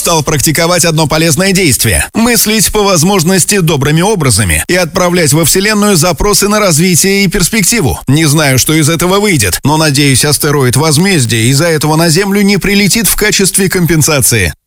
стал практиковать одно полезное действие – мыслить по возможности добрыми образами и отправлять во Вселенную запросы на развитие и перспективу. Не знаю, что из этого выйдет, но надеюсь, астероид возмездия из-за этого на Землю не прилетит в качестве компенсации.